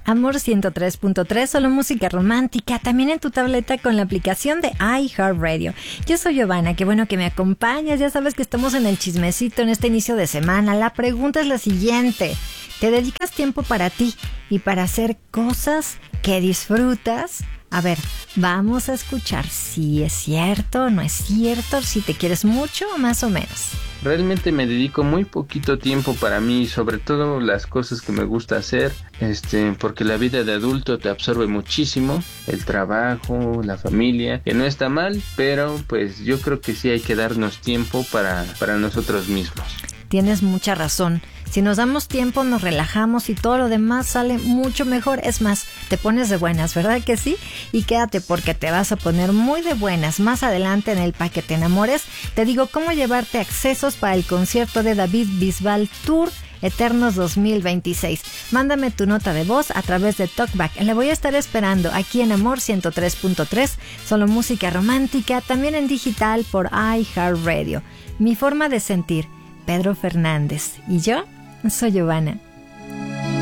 Amor 103.3, solo música romántica, también en tu tableta con la aplicación de iHeartRadio. Yo soy Giovanna, qué bueno que me acompañas, ya sabes que estamos en el chismecito en este inicio de semana. La pregunta es la siguiente: ¿te dedicas tiempo para ti y para hacer cosas que disfrutas? A ver, vamos a escuchar si es cierto o no es cierto, si te quieres mucho o más o menos. Realmente me dedico muy poquito tiempo para mí, sobre todo las cosas que me gusta hacer, porque la vida de adulto te absorbe muchísimo, el trabajo, la familia, que no está mal, pero pues yo creo que sí hay que darnos tiempo para nosotros mismos. Tienes mucha razón. Si nos damos tiempo, nos relajamos y todo lo demás sale mucho mejor. Es más, te pones de buenas, ¿verdad que sí? Y quédate porque te vas a poner muy de buenas. Más adelante en el Pa' que te enamores, te digo cómo llevarte accesos para el concierto de David Bisbal Tour Eternos 2026. Mándame tu nota de voz a través de TalkBack. Le voy a estar esperando aquí en Amor 103.3, solo música romántica, también en digital por iHeartRadio. Mi forma de sentir, Pedro Fernández. Y yo soy Giovanna.